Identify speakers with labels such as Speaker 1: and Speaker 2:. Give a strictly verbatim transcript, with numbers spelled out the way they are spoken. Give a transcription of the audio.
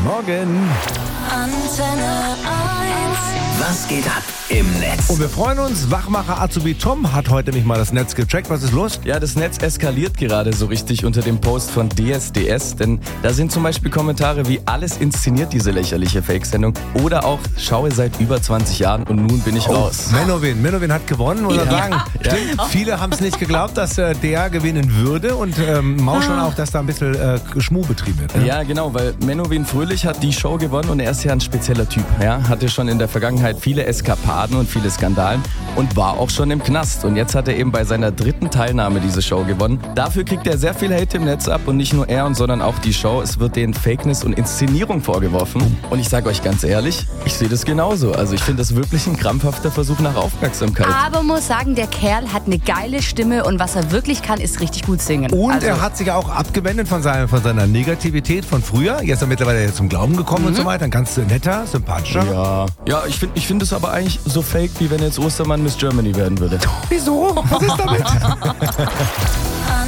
Speaker 1: Morgen.
Speaker 2: Antenne eins.
Speaker 3: Was geht ab im Netz?
Speaker 1: Und wir freuen uns, Wachmacher Azubi Tom hat heute nämlich mal das Netz gecheckt. Was ist los?
Speaker 4: Ja, das Netz eskaliert gerade so richtig unter dem Post von D S D S, denn da sind zum Beispiel Kommentare wie alles inszeniert, diese lächerliche Fake-Sendung, oder auch schaue seit über zwanzig Jahren und nun bin ich
Speaker 1: Oh,
Speaker 4: raus.
Speaker 1: Menowin. Menowin hat gewonnen, muss man
Speaker 4: Ja.
Speaker 1: sagen.
Speaker 4: Ja.
Speaker 1: Stimmt, viele haben es nicht geglaubt, dass äh, der gewinnen würde und ähm, mauscheln auch, dass da ein bisschen äh, Schmuh betrieben wird. Ne?
Speaker 4: Ja, genau, weil Menowin Fröhlich hat die Show gewonnen und er ist ja ein spezieller Typ. Ja, hatte schon in der Vergangenheit viele Eskapaden und viele Skandalen und war auch schon im Knast. Und jetzt hat er eben bei seiner dritten Teilnahme diese Show gewonnen. Dafür kriegt er sehr viel Hate im Netz ab und nicht nur er, sondern auch die Show. Es wird denen Fakeness und Inszenierung vorgeworfen. Und ich sage euch ganz ehrlich, ich sehe das genauso. Also ich finde das wirklich ein krampfhafter Versuch nach Aufmerksamkeit.
Speaker 5: Aber muss sagen, der Kerl hat eine geile Stimme und was er wirklich kann, ist richtig gut singen.
Speaker 1: Und
Speaker 5: also,
Speaker 1: er hat sich auch abgewendet von, seiner, von seiner Negativität von früher. Jetzt ist er mittlerweile zum Glauben gekommen und so weiter. Ein ganz netter, sympathischer.
Speaker 4: Ja, ja, ich finde ich find es aber eigentlich so fake, wie wenn jetzt Ostermann Miss Germany werden würde.
Speaker 1: Wieso? Was ist damit?
Speaker 2: Antenne